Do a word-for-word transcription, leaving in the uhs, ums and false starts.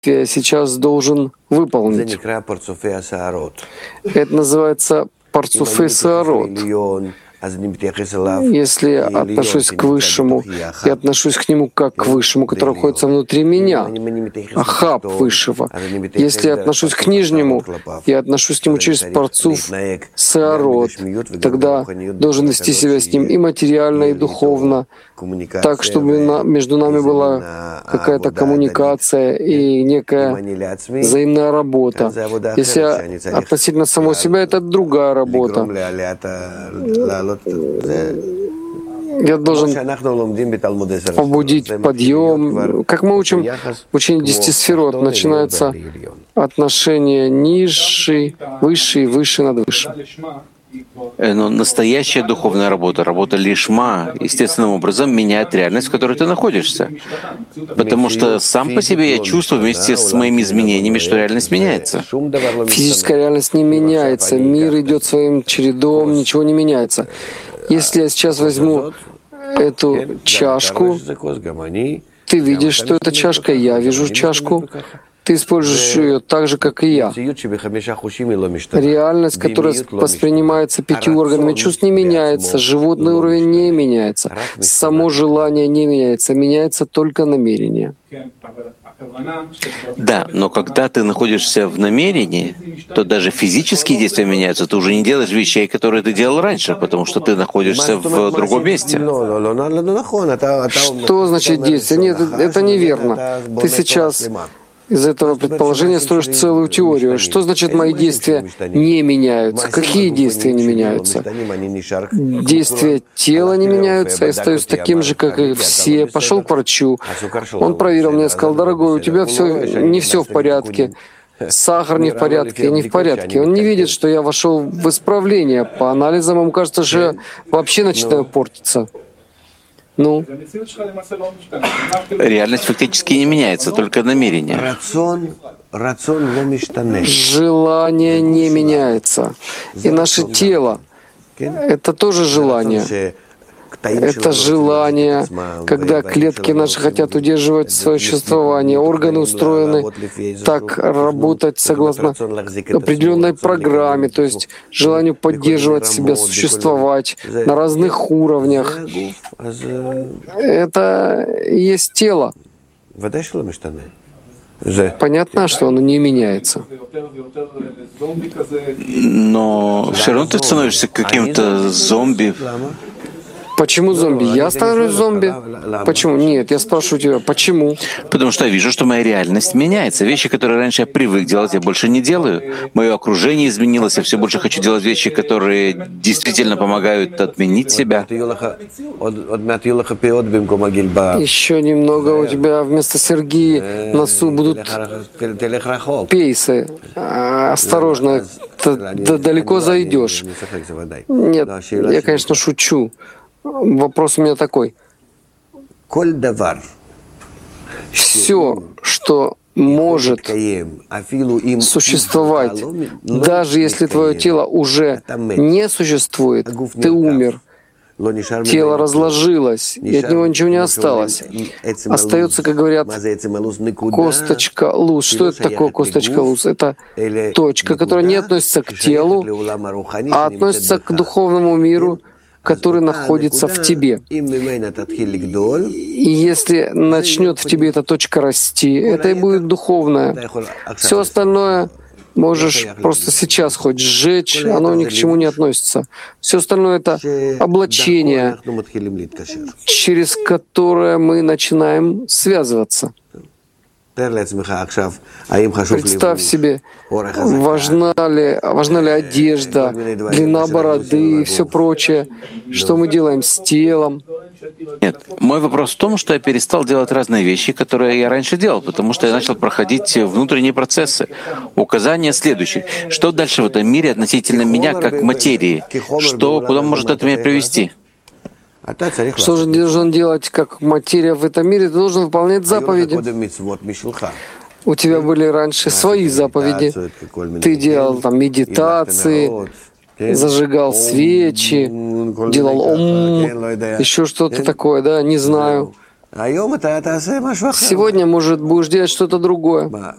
я сейчас должен выполнить. Это называется парцуфей саарот. Если я отношусь к Высшему, я отношусь к Нему как к Высшему, который находится внутри меня, Ахаб Высшего. Если я отношусь к Нижнему, я отношусь к Нему через парцуф саарот. Тогда должен вести себя с Ним и материально, и духовно, так, чтобы на, между нами была какая-то коммуникация и некая взаимная работа. Если я относительно самого себя, это другая работа. Я должен побудить подъем. Как мы учим в учении десяти сферот, начинается отношение низший, высший, выше над высшим. Но настоящая духовная работа, работа лишма, естественным образом меняет реальность, в которой ты находишься. Потому что сам по себе я чувствую вместе с моими изменениями, что реальность меняется. Физическая реальность не меняется, мир идет своим чередом, ничего не меняется. Если я сейчас возьму эту чашку, ты видишь, что это чашка, я вижу чашку. Ты используешь ее так же, как и я. Реальность, которая воспринимается пятью органами чувств, не меняется. Животный уровень не меняется. Само желание не меняется. Меняется только намерение. Да, но когда ты находишься в намерении, то даже физические действия меняются. Ты уже не делаешь вещей, которые ты делал раньше, потому что ты находишься в другом месте. Что значит действие? Нет, это неверно. Ты сейчас из этого предположения строишь целую теорию. Что значит мои действия не меняются? Какие действия не меняются? Действия тела не меняются, я остаюсь таким же, как и все. Пошел к врачу, он проверил меня, сказал: дорогой, у тебя все не все в порядке. Сахар не в порядке, не в порядке. Он не видит, что я вошел в исправление. По анализам ему кажется, что я вообще начинаю портиться. Ну, реальность фактически не меняется, только намерение. Желание не меняется. И наше тело — это тоже желание. Это желание, когда клетки наши хотят удерживать свое существование, органы устроены так работать согласно определенной программе, то есть желанию поддерживать себя, существовать на разных уровнях. Это и есть тело. Понятно, что оно не меняется. Но все равно ты становишься каким-то зомби. Почему зомби? Я становлюсь зомби? Почему? Нет, я спрашиваю тебя, почему? Потому что я вижу, что моя реальность меняется. Вещи, которые раньше я привык делать, я больше не делаю. Мое окружение изменилось, я все больше хочу делать вещи, которые действительно помогают отменить себя. Еще немного у тебя вместо Сергии на носу будут пейсы. Осторожно, ты далеко зайдешь. Нет, я, конечно, шучу. Вопрос у меня такой. Все, что может существовать, даже если твое тело уже не существует, ты умер, тело разложилось, и от него ничего не осталось. Остается, как говорят, косточка луз. Что это такое косточка луз? Это точка, которая не относится к телу, а относится к духовному миру, который находится в тебе. И если начнет в тебе эта точка расти, это и будет духовное. Все остальное можешь просто сейчас хоть сжечь, оно ни к чему не относится. Все остальное — это облачение, через которое мы начинаем связываться. Представь себе, важна ли, важна ли одежда, длина бороды и все прочее, что мы делаем с телом. Нет, мой вопрос в том, что я перестал делать разные вещи, которые я раньше делал, потому что я начал проходить внутренние процессы. Указание следующее. Что дальше в этом мире относительно меня как материи? Что, куда может это меня привести? Что же должен делать как материя в этом мире? Ты должен выполнять заповеди. У тебя были раньше свои заповеди. Ты делал там медитации, зажигал свечи, делал ом, еще что-то такое, да, не знаю. Сегодня, может, будешь делать что-то другое.